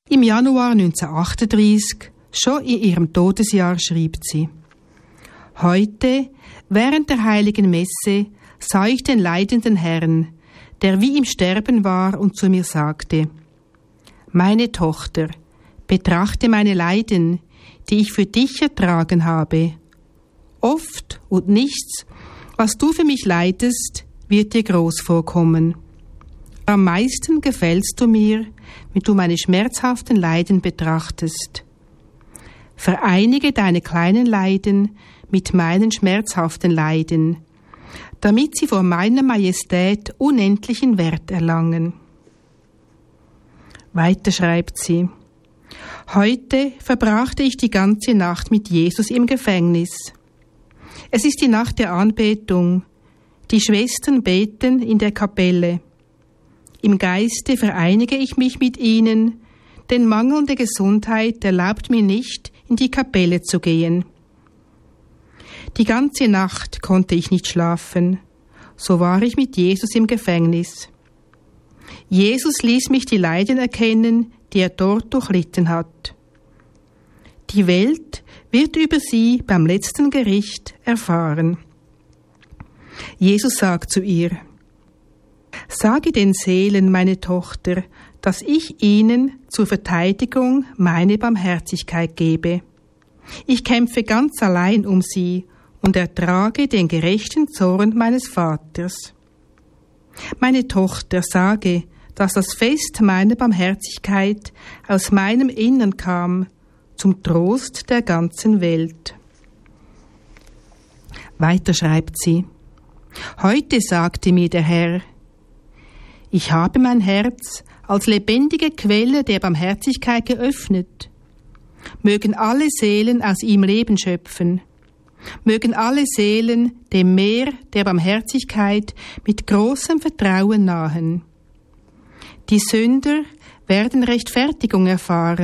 Im Januar 1938, schon in ihrem Todesjahr, schrieb sie: Heute, während der heiligen Messe, sah ich den leidenden Herrn, der wie im Sterben war und zu mir sagte: Meine Tochter, betrachte meine Leiden, die ich für dich ertragen habe. Oft und nichts, was du für mich leidest, wird dir groß vorkommen. Am meisten gefällst du mir, wenn du meine schmerzhaften Leiden betrachtest. Vereinige deine kleinen Leiden mit meinen schmerzhaften Leiden, damit sie vor meiner Majestät unendlichen Wert erlangen. Weiter schreibt sie: Heute verbrachte ich die ganze Nacht mit Jesus im Gefängnis. Es ist die Nacht der Anbetung. Die Schwestern beten in der Kapelle. Im Geiste vereinige ich mich mit ihnen, denn mangelnde Gesundheit erlaubt mir nicht, in die Kapelle zu gehen. Die ganze Nacht konnte ich nicht schlafen, so war ich mit Jesus im Gefängnis. Jesus ließ mich die Leiden erkennen, die er dort durchlitten hat. Die Welt wird über sie beim letzten Gericht erfahren. Jesus sagt zu ihr: Sage den Seelen, meine Tochter, dass ich ihnen zur Verteidigung meine Barmherzigkeit gebe. Ich kämpfe ganz allein um sie und ertrage den gerechten Zorn meines Vaters. Meine Tochter, sage, dass das Fest meiner Barmherzigkeit aus meinem Innern kam, zum Trost der ganzen Welt. Weiter schreibt sie: Heute sagte mir der Herr: Ich habe mein Herz als lebendige Quelle der Barmherzigkeit geöffnet. Mögen alle Seelen aus ihm Leben schöpfen. Mögen alle Seelen dem Meer der Barmherzigkeit mit großem Vertrauen nahen. Die Sünder werden Rechtfertigung erfahren.